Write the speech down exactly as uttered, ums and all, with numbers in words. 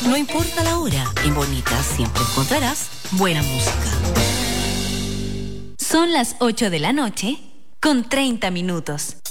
No importa la hora, en Bonita siempre encontrarás buena música. Son las ocho de la noche con treinta minutos.